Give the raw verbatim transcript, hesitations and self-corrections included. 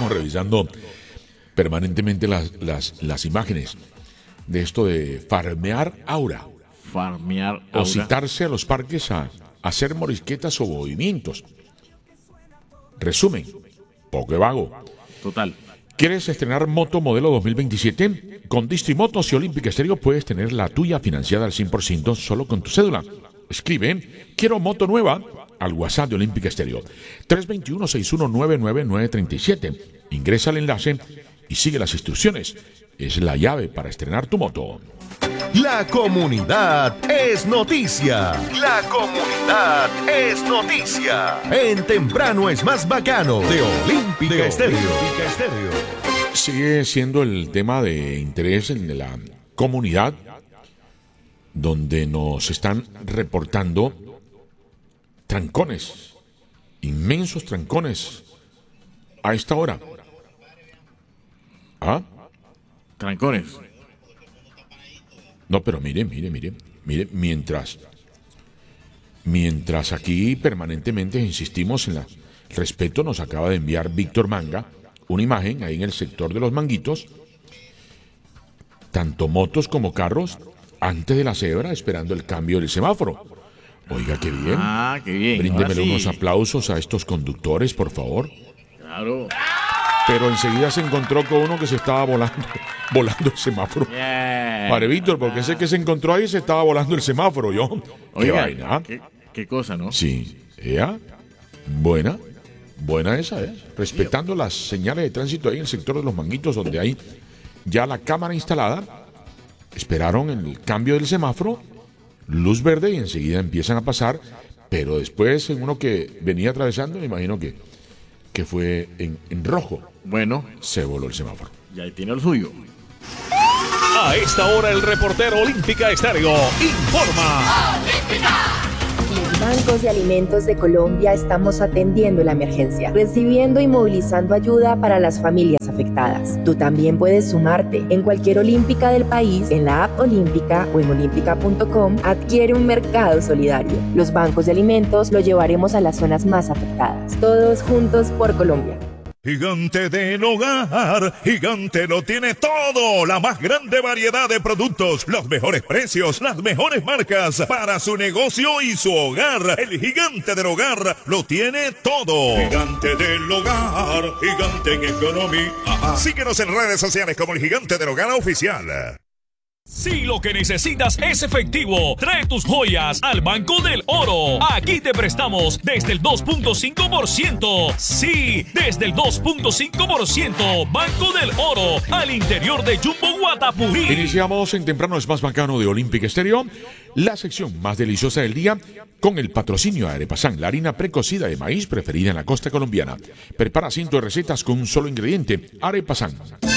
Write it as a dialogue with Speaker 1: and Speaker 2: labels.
Speaker 1: estamos revisando permanentemente las, las, las imágenes de esto de farmear aura.
Speaker 2: Farmear
Speaker 1: aura. O citarse a los parques a, a hacer morisquetas o movimientos. Resumen, poco vago.
Speaker 2: Total.
Speaker 1: ¿Quieres estrenar moto modelo dos mil veintisiete? Con Distrimotos y Olímpica Estéreo puedes tener la tuya financiada al cien por ciento solo con tu cédula. Escribe, quiero moto nueva, al WhatsApp de Olímpica Estéreo. tres dos uno, seis uno nueve, nueve nueve tres siete. Ingresa al enlace y sigue las instrucciones. Es la llave para estrenar tu moto.
Speaker 3: La comunidad es noticia. La comunidad es noticia. En Temprano es más bacano de Olímpica de Estéreo. Olímpica Estéreo.
Speaker 1: Sigue siendo el tema de interés de la comunidad, donde nos están reportando trancones, inmensos trancones a esta hora. ¿Ah?
Speaker 2: Trancones.
Speaker 1: No, pero mire, mire, mire, mire, mientras, mientras aquí permanentemente insistimos en la, el respeto, nos acaba de enviar Víctor Manga una imagen ahí en el sector de los Manguitos, tanto motos como carros antes de la cebra esperando el cambio del semáforo. Oiga, qué bien.
Speaker 2: Ah, qué bien.
Speaker 1: Bríndemele
Speaker 2: sí.
Speaker 1: unos aplausos a estos conductores, por favor.
Speaker 2: Claro.
Speaker 1: Pero enseguida se encontró con uno que se estaba volando, volando el semáforo.
Speaker 2: Yeah.
Speaker 1: Padre Víctor, porque ese que se encontró ahí se estaba volando el semáforo, yo.
Speaker 2: Oiga,
Speaker 1: qué vaina.
Speaker 2: Qué, qué cosa, ¿no?
Speaker 1: Sí, ella, buena, buena esa, ¿eh? Respetando las señales de tránsito ahí en el sector de los Manguitos, donde hay ya la cámara instalada. Esperaron el cambio del semáforo, luz verde, y enseguida empiezan a pasar, pero después en uno que venía atravesando, me imagino que, que fue en, en rojo.
Speaker 2: Bueno,
Speaker 1: se voló el semáforo.
Speaker 2: Y ahí tiene el suyo.
Speaker 4: A esta hora el reportero Olímpica Estéreo informa.
Speaker 5: Los bancos de alimentos de Colombia estamos atendiendo la emergencia, recibiendo y movilizando ayuda para las familias afectadas. Tú también puedes sumarte. En cualquier Olímpica del país, en la app Olímpica o en olímpica punto com, adquiere un mercado solidario. Los bancos de alimentos lo llevaremos a las zonas más afectadas. Todos juntos por Colombia.
Speaker 6: Gigante del Hogar, Gigante lo tiene todo, la más grande variedad de productos, los mejores precios, las mejores marcas para su negocio y su hogar. El Gigante del Hogar lo tiene todo. Gigante del Hogar, Gigante en economía. Síguenos en redes sociales como el Gigante del Hogar Oficial.
Speaker 4: Si lo que necesitas es efectivo, trae tus joyas al Banco del Oro. Aquí te prestamos desde el dos punto cinco por ciento. Sí, desde el dos punto cinco por ciento. Banco del Oro, al interior de Jumbo Guatapurí.
Speaker 1: Iniciamos en Temprano es más bacano de Olímpica Estéreo, la sección más deliciosa del día, con el patrocinio de Arepasan, la harina precocida de maíz preferida en la costa colombiana. Prepara cientos de recetas con un solo ingrediente, Arepasan.